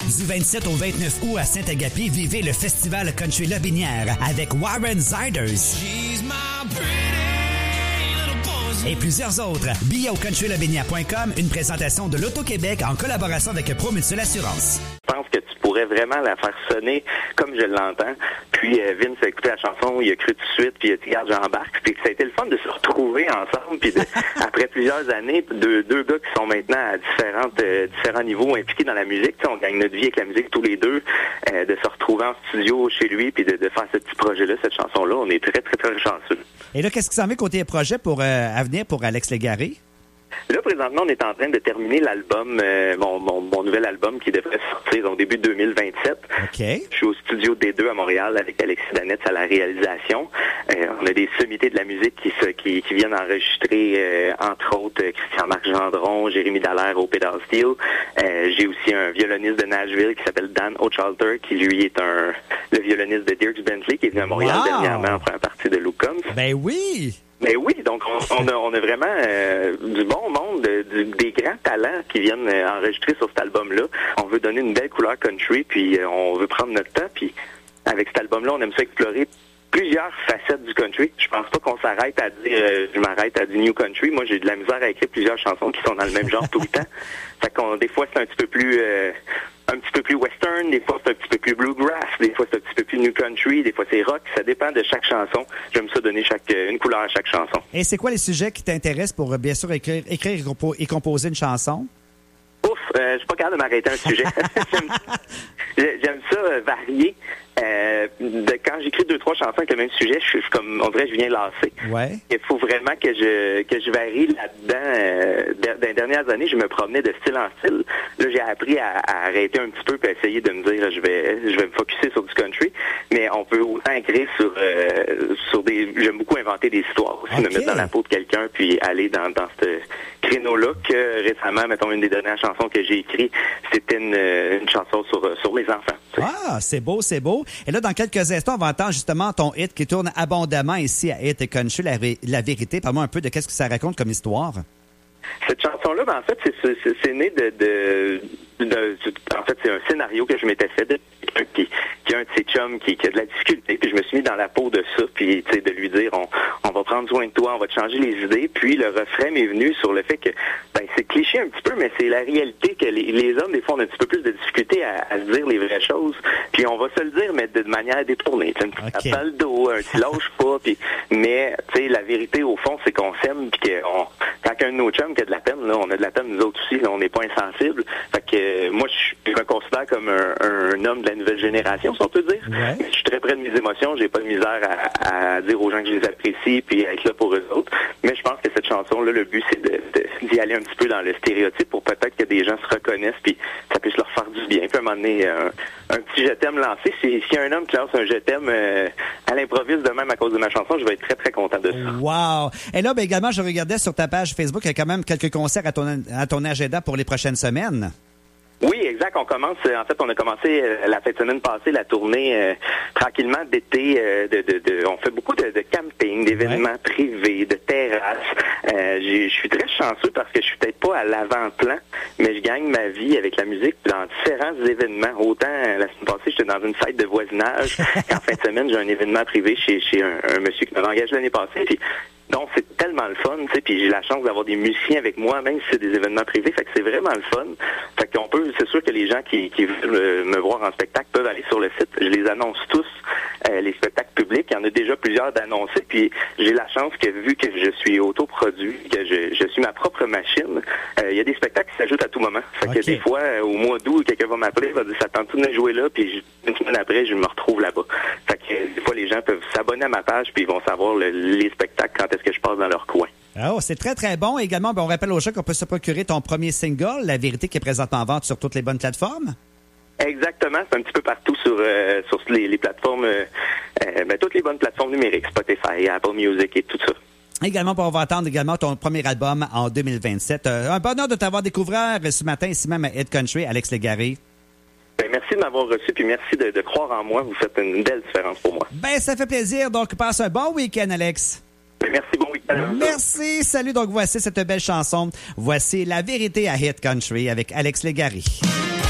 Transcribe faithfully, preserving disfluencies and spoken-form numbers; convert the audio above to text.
Du vingt-sept au vingt-neuf août à Saint-Agapi, vivez le Festival Country Lobinière avec Warren Ziders et plusieurs autres. Billets au country lobinière point com, une présentation de l'Auto-Québec en collaboration avec Promutuelle Assurance. Je pense que tu pourrais vraiment la faire sonner comme je l'entends. Puis euh, Vince a écouté la chanson, il a cru tout de suite, puis il a dit « Regarde, j'embarque ». Puis ça a été le fun de se retrouver ensemble, puis de, après plusieurs années, deux, deux gars qui sont maintenant à différentes, euh, différents niveaux impliqués dans la musique. T'sais, on gagne notre vie avec la musique tous les deux, euh, de se retrouver en studio chez lui, puis de, de faire ce petit projet-là, cette chanson-là. On est très, très, très chanceux. Et là, qu'est-ce qui s'en vient côté projet pour euh, à venir pour Alex Légaré? Là, présentement, on est en train de terminer l'album, euh, mon, mon, mon nouvel album qui devrait sortir au début deux mille vingt-sept. OK. Je suis au studio D deux à Montréal avec Alexis Danetz à la réalisation. Euh, on a des sommités de la musique qui se, qui, qui viennent enregistrer, euh, entre autres, euh, Christian-Marc Gendron, Jérémy Dallaire au pedal steel. Euh, j'ai aussi un violoniste de Nashville qui s'appelle Dan Ochalter, qui lui est un le violoniste de Dierks Bentley, qui est venu à Montréal wow. dernièrement en première partie de Luke Combs. Ben oui! Mais oui, donc on, on, a, on a vraiment euh, du bon monde, de, du, des grands talents qui viennent euh, enregistrer sur cet album-là. On veut donner une belle couleur country, puis euh, on veut prendre notre temps, puis avec cet album-là, on aime ça explorer plusieurs facettes du country. Je pense pas qu'on s'arrête à dire euh, je m'arrête à du new country. Moi, j'ai de la misère à écrire plusieurs chansons qui sont dans le même genre tout le temps. Fait qu'on des fois c'est un petit peu plus euh, un petit peu plus western, des fois c'est un petit peu plus bluegrass, des fois c'est un petit peu plus new country, des fois c'est rock. Ça dépend de chaque chanson. J'aime ça donner chaque une couleur à chaque chanson. Et c'est quoi les sujets qui t'intéressent pour bien sûr écrire, écrire et, compo- et composer une chanson? Ouf, euh, je suis pas capable de m'arrêter à un sujet. j'aime, j'aime ça euh, varier. Euh, de, quand j'écris deux, trois chansons avec le même sujet, je suis comme, on dirait, je viens lasser. Ouais. Il faut vraiment que je que je varie là-dedans. Euh, dans les dernières années, je me promenais de style en style. Là, j'ai appris à, à arrêter un petit peu et essayer de me dire, je vais je vais me focusser sur du country. Mais on peut autant écrire sur euh, sur des. J'aime beaucoup inventer des histoires aussi, okay. Me mettre dans la peau de quelqu'un puis aller dans dans ce créneau-là. Que récemment, mettons, une des dernières chansons que j'ai écrites, c'était une, une chanson sur sur les enfants. T'sais. Ah, c'est beau, c'est beau. Et là, dans quelques instants, on va entendre justement ton hit qui tourne abondamment ici à Hit Country, la, la vérité. Parle-moi un peu de qu'est-ce que ça raconte comme histoire. Cette chanson-là, ben, en fait, c'est, c'est, c'est né de, de, de, de... En fait, c'est un scénario que je m'étais fait de quelqu'un qui, qui a un de ses chums qui, qui a de la difficulté. Puis je me suis mis dans la peau de ça, puis tu sais, de lui dire, on, on va prendre soin de toi, on va te changer les idées. Puis le refrain m'est venu sur le fait que, ben, c'est cliché un petit peu, mais c'est la réalité que les, les hommes, des fois, ont un petit peu plus de difficulté à, à se dire les vraies choses. Puis on va se le dire, mais de, de manière détournée. Tu sais, une petite okay. tape dans le dos, un petit lâche pas. Puis, mais, tu sais, la vérité, au fond, c'est qu'on s'aime, puis qu'on, quand un de nos chums qui a de la peine, là, on a de la peine, nous autres aussi, là, on n'est pas insensibles. Fait que euh, moi, je me considère comme un, un homme de la nouvelle génération, si on peut dire. Ouais. Je suis très près de mes émotions, j'ai pas de misère à, à dire aux gens que je les apprécie puis être là pour eux autres. Mais je pense que cette chanson-là, le but, c'est de, de, d'y aller un petit peu dans le stéréotype pour peut-être que des gens se reconnaissent puis ça puisse leur faire du bien. Puis à un moment donné, un, un petit je t'aime lancé. Si, s'il y a un homme qui lance un je t'aime euh, à l'improviste de même à cause de ma chanson, je vais être très, très content de ça. Wow! Et là, ben, également, je regardais sur ta page Facebook, il y a quand même quelques concerts à ton, à ton agenda pour les prochaines semaines. Oui, exact. On commence, en fait, on a commencé euh, la fin de semaine passée la tournée euh, tranquillement d'été. Euh, de, de, de, on fait beaucoup de, de camping, d'événements ouais. privés, de terrasses. Euh, je suis très chanceux parce que je suis peut-être pas à l'avant-plan, mais je gagne ma vie avec la musique dans différents événements. Autant la semaine passée, j'étais dans une fête de voisinage. qu'en fin de semaine, j'ai un événement privé chez, chez un, un monsieur qui m'a engagé l'année passée. Puis, donc, c'est tellement le fun, tu sais, puis j'ai la chance d'avoir des musiciens avec moi, même si c'est des événements privés, fait que c'est vraiment le fun. Fait qu'on peut, c'est sûr que les gens qui, qui veulent me voir en spectacle peuvent aller sur le site. Je les annonce tous, euh, les spectacles publics. Il y en a déjà plusieurs d'annoncés, puis j'ai la chance que, vu que je suis autoproduit, que je, je suis ma propre machine, euh, il y a des spectacles qui s'ajoutent à tout moment. Fait okay. que des fois, euh, au mois d'août, quelqu'un va m'appeler, va dire, ça tente tout de jouer là, puis je, une semaine après, je me retrouve là-bas. Fait que euh, des fois, les gens peuvent s'abonner à ma page, puis ils vont savoir le, les spectacles quand est-ce que je passe dans leur coin. Oh, c'est très, très bon. Également, ben, on rappelle aux gens qu'on peut se procurer ton premier single, La Vérité, qui est présente en vente sur toutes les bonnes plateformes. Exactement, c'est un petit peu partout sur euh, sur les, les plateformes, euh, euh, ben, toutes les bonnes plateformes numériques, Spotify, Apple Music et tout ça. Également, on va attendre également ton premier album en deux mille vingt-sept. Euh, un bonheur de t'avoir découvert ce matin ici même à Hit Country, Alex Légaré. Ben, merci de m'avoir reçu, puis merci de, de croire en moi. Vous faites une belle différence pour moi. Ben, ça fait plaisir. Donc, passe un bon week-end, Alex. Ben, merci, bon week-end. Merci, salut. Donc, voici cette belle chanson. Voici La Vérité à Hit Country avec Alex Légaré.